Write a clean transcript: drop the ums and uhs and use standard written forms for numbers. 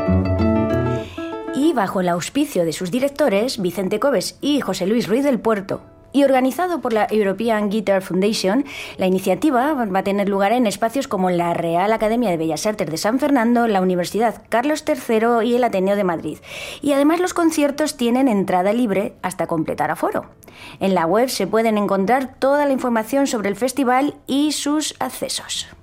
Y bajo el auspicio de sus directores, Vicente Coves y José Luis Ruiz del Puerto, y organizado por la European Guitar Foundation, la iniciativa va a tener lugar en espacios como la Real Academia de Bellas Artes de San Fernando, la Universidad Carlos III y el Ateneo de Madrid. Y además los conciertos tienen entrada libre hasta completar aforo. En la web se pueden encontrar toda la información sobre el festival y sus accesos.